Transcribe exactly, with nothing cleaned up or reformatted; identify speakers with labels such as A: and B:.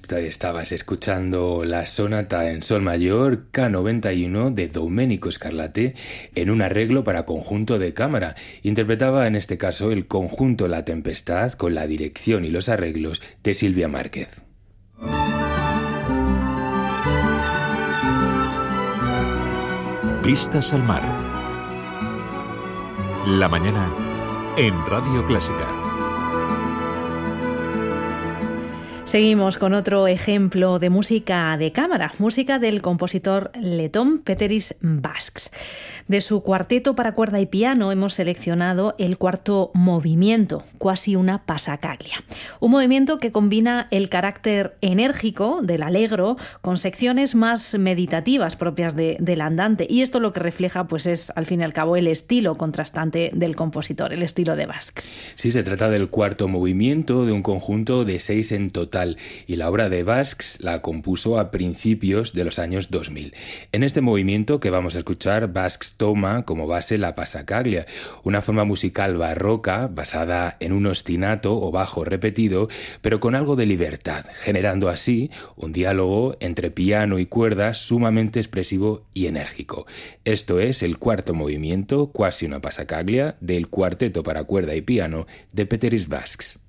A: Estabas escuchando la sonata en sol mayor K noventa y uno de Domenico Scarlatti en un arreglo para conjunto de cámara. Interpretaba en este caso el conjunto La Tempestad con la dirección y los arreglos de Silvia Márquez.
B: Vistas al mar. La mañana en Radio Clásica.
C: Seguimos con otro ejemplo de música de cámara, música del compositor letón Péteris Vasks. De su cuarteto para cuerda y piano hemos seleccionado el cuarto movimiento, Quasi una passacaglia. Un movimiento que combina el carácter enérgico del allegro con secciones más meditativas propias de, del andante. Y esto lo que refleja pues es, al fin y al cabo, el estilo contrastante del compositor, el estilo de Vasks.
A: Sí, se trata del cuarto movimiento de un conjunto de seis en total. Y la obra de Vasks la compuso a principios de los años dos mil. En este movimiento que vamos a escuchar, Vasks toma como base la passacaglia, una forma musical barroca basada en un ostinato o bajo repetido, pero con algo de libertad, generando así un diálogo entre piano y cuerdas sumamente expresivo y enérgico. Esto es el cuarto movimiento, Quasi una passacaglia, del cuarteto para cuerda y piano de Péteris Vasks.